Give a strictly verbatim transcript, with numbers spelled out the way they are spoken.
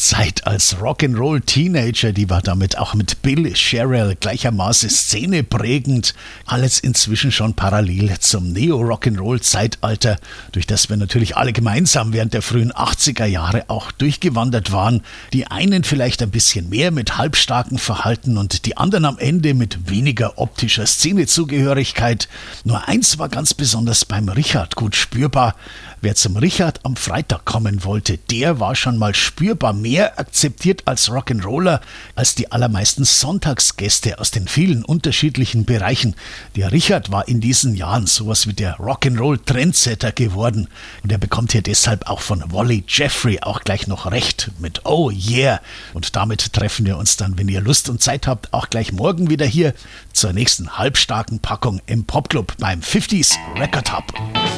Zeit als Rock'n'Roll-Teenager, die war damit auch mit Bill Sherrill gleichermaßen szeneprägend. Alles inzwischen schon parallel zum Neo-Rock'n'Roll-Zeitalter, durch das wir natürlich alle gemeinsam während der frühen achtziger Jahre auch durchgewandert waren. Die einen vielleicht ein bisschen mehr mit halbstarkem Verhalten und die anderen am Ende mit weniger optischer Szenezugehörigkeit. Nur eins war ganz besonders beim Richard gut spürbar. Wer zum Richard am Freitag kommen wollte, der war schon mal spürbar mehr akzeptiert als Rock'n'Roller als die allermeisten Sonntagsgäste aus den vielen unterschiedlichen Bereichen. Der Richard war in diesen Jahren sowas wie der Rock'n'Roll-Trendsetter geworden. Und er bekommt hier deshalb auch von Wally Jeffrey auch gleich noch recht mit Oh Yeah. Und damit treffen wir uns dann, wenn ihr Lust und Zeit habt, auch gleich morgen wieder hier zur nächsten halbstarken Packung im Popclub beim fünfziger Record Hub.